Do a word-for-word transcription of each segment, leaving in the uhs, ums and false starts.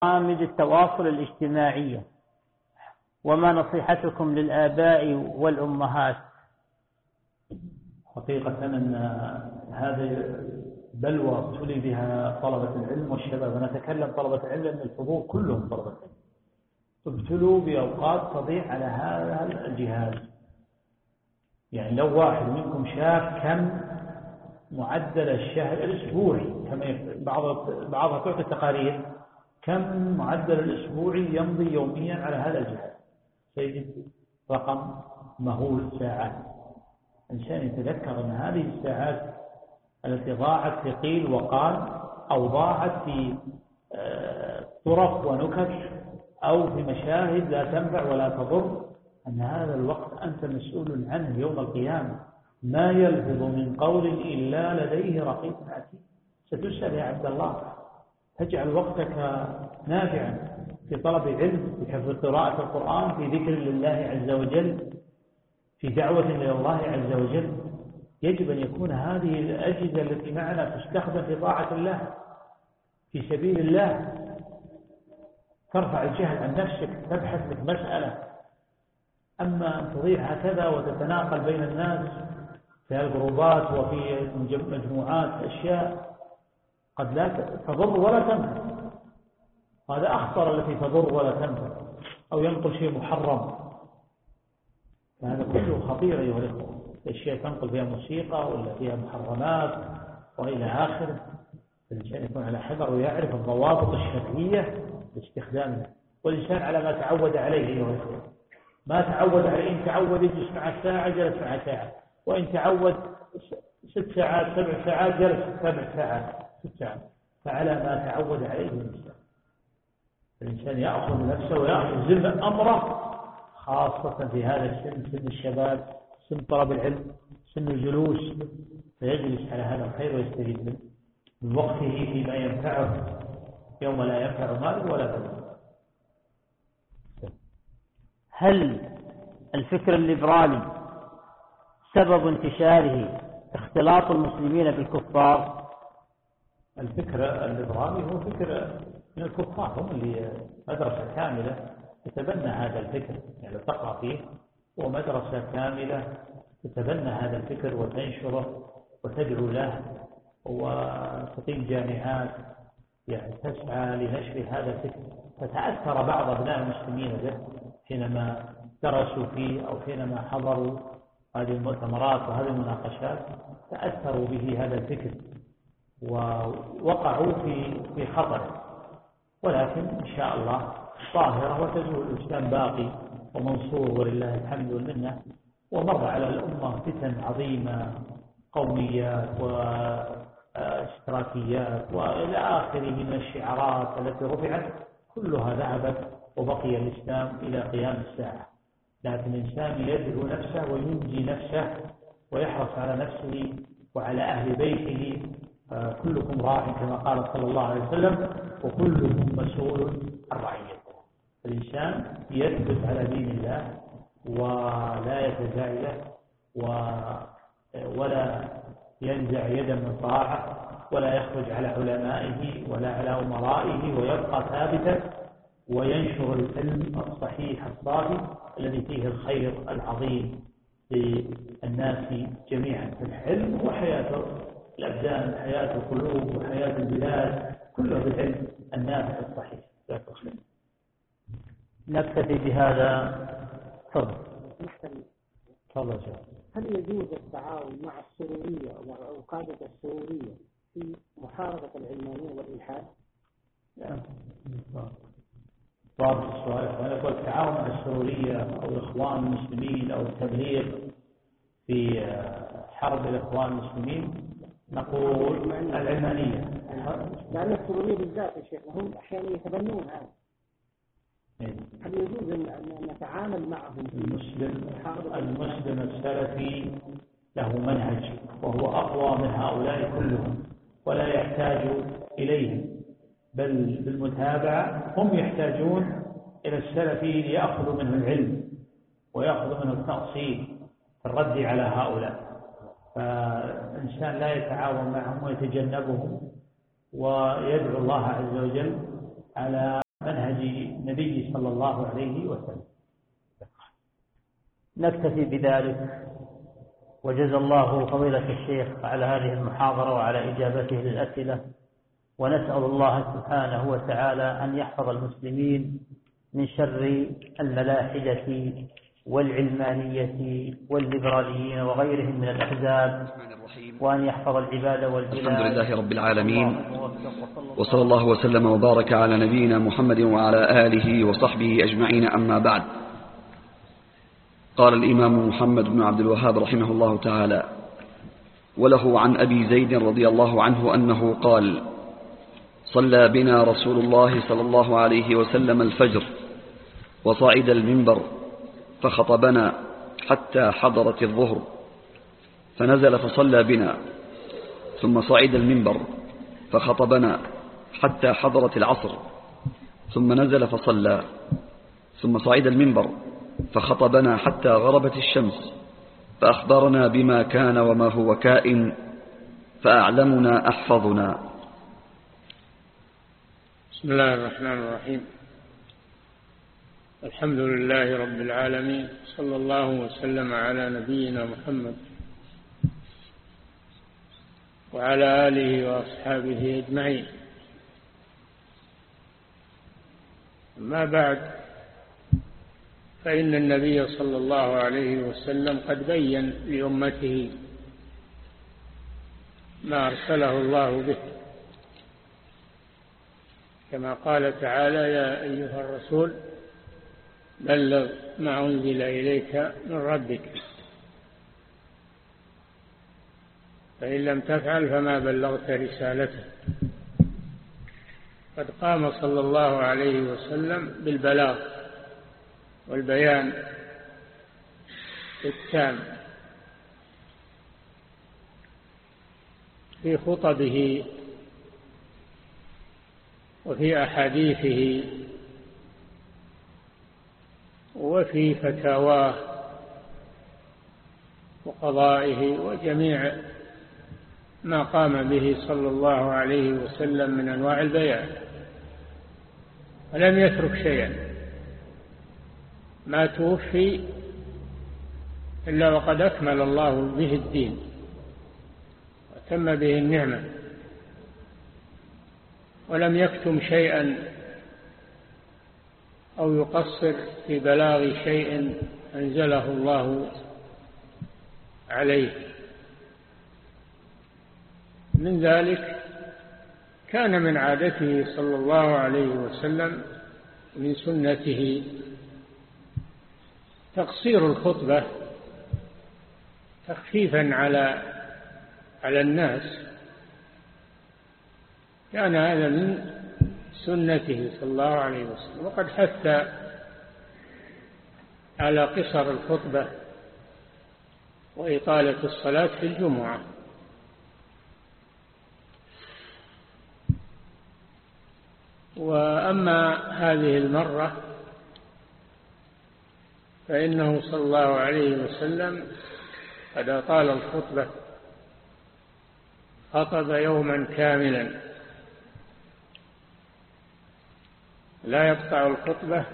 برامج التواصل الاجتماعي، وما نصيحتكم للآباء والأمهات؟ حقيقة أن هذه بلوى ابتلي بها طلبة العلم والشباب. أنا أتكلم طلبة العلم لأن الحضور كلهم طلبة العلم، ابتلوا بأوقات تضيع على هذا الجهاز. يعني لو واحد منكم شاف كم معدل الشهر الأسبوعي، كما بعض بعضها تعطي تقارير كم معدل الأسبوعي يمضي يوميا على هذا الجهاز، سيجد رقم مهول ساعات. إنسان يتذكر أن هذه الساعات التي ضاعت في قيل وقال، أو ضاعت في طرق ونكت أو في مشاهد لا تنفع ولا تضر، أن هذا الوقت أنت مسؤول عنه يوم القيامة. ما يلفظ من قول إلا لديه رقيب عتيد. ستسأل يا عبد الله، تجعل وقتك نافعا في طلب العلم، في حفظ قراءة القرآن، في ذكر لله عز وجل، في دعوة إلى الله عز وجل. يجب أن يكون هذه الأجهزة التي معنا تستخدم في طاعة الله، في سبيل الله، ترفع الجهل عن نفسك، تبحث لك مسألة. أما أن تضيع هكذا وتتناقل بين الناس في الجروبات وفي مجموعات أشياء قد لا تضر ولا تنفع، هذا أخطر التي تضر ولا تنفع، أو ينقل شيء محرم. هذا كله خطير أيها الأخوة. الأشياء تنقل فيها موسيقى ولا فيها محرمات وإلى آخره. الإنسان يكون على حذر ويعرف الضوابط الشرعية لاستخدامها. والإنسان على ما تعود عليه أيها الأخوة، ما تعود عليه. إن تعود يجلس مع ساعة جلس مع ساعة، وإن تعود ست ساعات سبع ساعات جلس سبع ساعات ست ساعات. فعلى ما تعود عليه الإنسان. الإنسان يأخذ نفسه ويأخذ ذمة أمره، خاصة في هذا السن، سن الشباب، سن طلب العلم، سن الجلوس، فيجلس على هذا الخير ويستفيد منه من وقته فيما ينفعه يوم لا ينفع مال ولا بنون. هل الفكر الليبرالي سبب انتشاره اختلاط المسلمين بالكفار؟ الفكر الليبرالي هو فكر من الكفار، هم اللي مدرسة كاملة تتبنى هذا الفكر. يعني تقرأ فيه، هو مدرسة كاملة تتبنى هذا الفكر وتنشره وتدعو له، وتقيم جامعات يعني تسعى لنشر هذا الفكر. فتأثر بعض أبناء المسلمين به حينما درسوا فيه أو حينما حضروا هذه المؤتمرات وهذه المناقشات، تأثروا به هذا الفكر ووقعوا في في خطر. ولكن إن شاء الله ظاهرة وتزول، الإسلام باقي ومنصور ولله الحمد والمنة. ومر على الأمة فتن عظيمة، قوميات واشتراكيات وإلى آخره من الشعارات التي رفعت، كلها ذهبت وبقي الإسلام إلى قيام الساعة. لكن الإنسان يدعو نفسه وينجي نفسه ويحرص على نفسه وعلى أهل بيته. كلكم راع كما قال صلى الله عليه وسلم، وكلكم مسؤول عن رعيته. الإنسان يثبت على دين الله ولا يتزايد ولا ينزع يدا من طاعة، ولا يخرج على علمائه ولا على أمرائه، ويبقى ثابتا وينشر العلم الصحيح الصافي الذي فيه الخير العظيم للناس جميعا. العلم هو حياة الأبدان، حياة القلوب وحياة البلاد، كله بالعلم النافع الصحيح. لا تخلص. نكتفي بهذا. تفضل. تفضل. هل يجوز التعاون مع السرورية أو قادة السرورية في محاربة العلمانية والإلحاد؟ لا. بعض السؤال يقول التعاون مع السرورية أو الإخوان المسلمين أو التبليغ في حرب الإخوان المسلمين. نقول العلمانية، لأن السرورية بالذات يا شيخ هم أحيانا يتبنون هذا. هل يجوز أن نتعامل معهم؟ المسلم المسلم السلفي له منهج وهو أقوى من هؤلاء كلهم، ولا يحتاج إليهم، بل بالمتابعة هم يحتاجون إلى السلفي ليأخذوا منه العلم ويأخذوا منه التأصيل في الرد على هؤلاء. فالإنسان لا يتعاون معهم ويتجنبهم، ويدعو الله عز وجل على النبي صلى الله عليه وسلم. نكتفي بذلك، وجزا الله فضيلة الشيخ على هذه المحاضرة وعلى إجابته للأسئلة، ونسأل الله سبحانه وتعالى أن يحفظ المسلمين من شر الملاحدة والعلمانية والليبراليين وغيرهم من الأحزاب، وأن يحفظ العباد والبلاد. الحمد لله رب العالمين، وصلى الله وسلم وبارك على نبينا محمد وعلى آله وصحبه أجمعين، أما بعد. قال الإمام محمد بن عبد الوهاب رحمه الله تعالى: وله عن أبي زيد رضي الله عنه أنه قال: صلى بنا رسول الله صلى الله عليه وسلم الفجر، وصعد المنبر فخطبنا حتى حضرت الظهر، فنزل فصلى بنا، ثم صعد المنبر فخطبنا حتى حضرت العصر، ثم نزل فصلى، ثم صعد المنبر فخطبنا حتى غربت الشمس، فأخبرنا بما كان وما هو كائن، فأعلمنا أحفظنا. بسم الله الرحمن الرحيم. الحمد لله رب العالمين، صلى الله وسلم على نبينا محمد وعلى آله وأصحابه أجمعين. أما بعد، فإن النبي صلى الله عليه وسلم قد بين لأمته ما أرسله الله به، كما قال تعالى: يا أيها الرسول بلغ ما أنزل إليك من ربك، فإن لم تفعل فما بلغت رسالته. قد قام صلى الله عليه وسلم بالبلاغ والبيان التام في خطبه وفي أحاديثه وفي فتاواه وقضائه وجميع ما قام به صلى الله عليه وسلم من أنواع البيان، ولم يترك شيئا. ما توفي إلا وقد أكمل الله به الدين وتم به النعمة، ولم يكتم شيئا أو يقصر في بلاغ شيء أنزله الله عليه. من ذلك كان من عادته صلى الله عليه وسلم من سنته تقصير الخطبة تخفيفا على على الناس. كان هذا من سنته صلى الله عليه وسلم، وقد حث على قصر الخطبة وإطالة الصلاة في الجمعة. وأما هذه المرة فإنه صلى الله عليه وسلم قد أطال الخطبة، خطب يوما كاملا لا يقطع الخطبة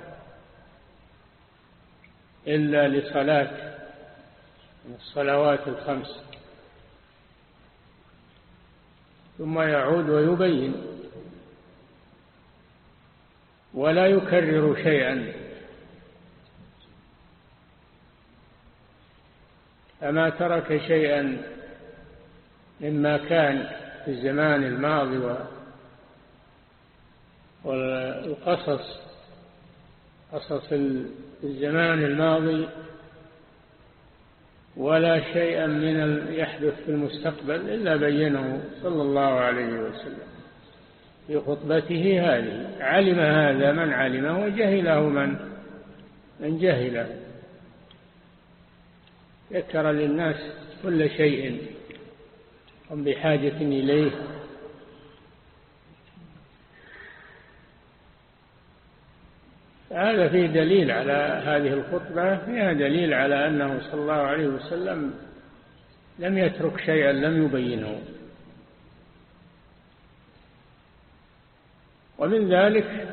إلا لصلاة من الصلوات الخمس، ثم يعود ويبين ولا يكرر شيئا. فما ترك شيئا مما كان في الزمان الماضي والقصص قصص الزمان الماضي، ولا شيئا من يحدث في المستقبل إلا بينه صلى الله عليه وسلم في خطبته هذه. علم هذا من علمه، وجهله من من جهله. ذكر للناس كل شيء هم بحاجة إليه. هذا فيه دليل على هذه الخطبة، فيها دليل على أنه صلى الله عليه وسلم لم يترك شيئا لم يبينه. ومن ذلك